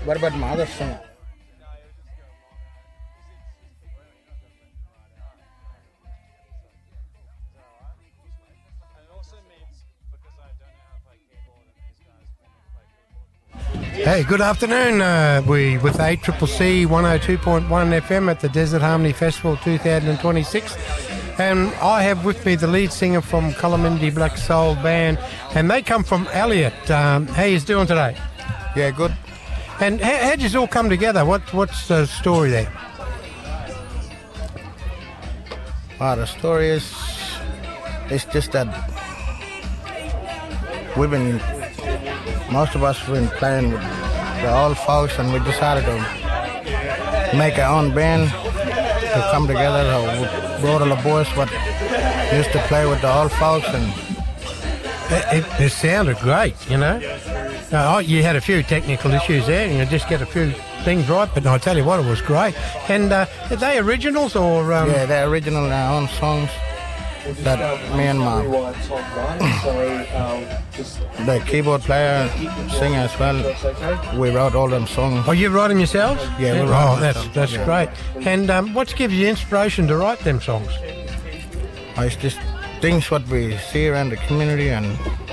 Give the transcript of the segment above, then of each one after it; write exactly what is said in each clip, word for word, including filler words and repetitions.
What about my other singer? Hey, good afternoon. Uh, we with A C C C one oh two point one F M at the Desert Harmony Festival twenty twenty-six. And I have with me the lead singer from Colomindy Black Soul Band, and they come from Elliot. Um, how you doing today? Yeah, good. And how, how did you all come together? What What's the story there? Well, the story is, it's just that we've been, most of us have been playing with the old folks, and we decided to make our own band to come together. So we brought all the boys what used to play with the old folks, and It, it, it sounded great, you know. Uh, oh, you had a few technical issues there, and you just get a few things right, but I tell you what, it was great. And uh, are they originals or? Um... yeah, they're original, our own songs that me and my the keyboard player, singer as well. We wrote all them songs. Oh, you write them yourselves? Yeah, we Oh, wrote them that's ourselves, that's yeah. great. And um, what gives you inspiration to write them songs? Oh, it's just things what we see around the community and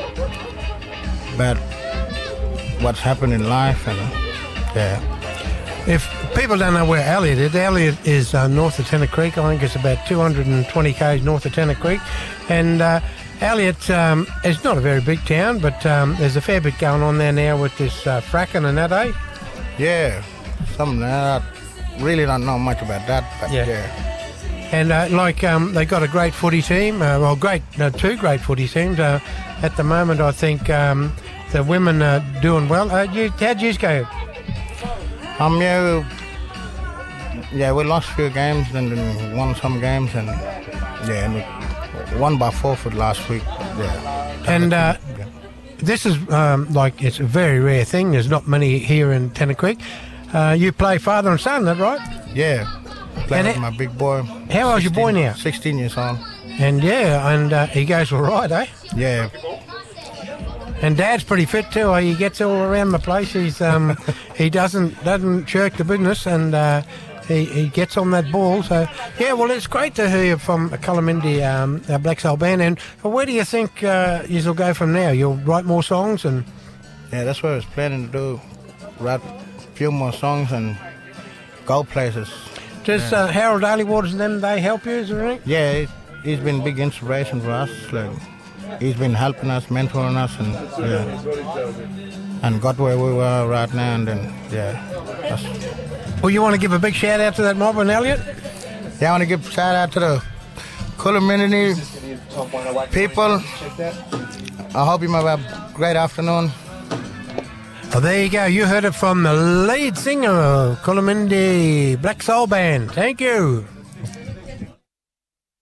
about what's happened in life, and yeah. If people don't know where Elliot is, Elliot is uh, north of Tennant Creek. I think it's about two hundred twenty k's north of Tennant Creek. And uh, Elliot um, is not a very big town, but um, there's a fair bit going on there now with this uh, fracking and that, eh? Yeah, something that I really don't know much about that, but Yeah. yeah. And uh, like um, they got a great footy team, uh, well, great uh, two great footy teams uh, at the moment. I think um, the women are doing well. Uh, you, how'd you go? Um, yeah, we, yeah, we lost a few games and then won some games, and yeah, and we won by forfeit last week. Yeah. And uh, Yeah. this is um, like it's a very rare thing. There's not many here in Tennant Creek. Uh, you play father and son, is that right? Yeah, playing And with it- my big boy. How old's your boy now? sixteen years old. And yeah, and uh, he goes all right, eh? Yeah, And Dad's pretty fit too. He gets all around the place. He's um, he doesn't doesn't shirk the business, and uh, he he gets on that ball. So yeah, well, it's great to hear you from Colomindy um, uh, Black Soul Band. And where do you think uh, you'll go from now? You'll write more songs, and yeah, that's what I was planning to do. Write a few more songs and go places. does uh, Harold Dalywaters and them they help you? Is there anything? Yeah, he- he's been big inspiration for us. Like, he's been helping us, mentoring us, and yeah, and got where we were right now. And then yeah, that's, Well, you want to give a big shout out to that mob and Elliot? yeah. I want to give a shout out to the Colomindy people. I hope you have a great afternoon. Oh, there you go. You heard it from the lead singer of Colomindy Black Soul Band. Thank you.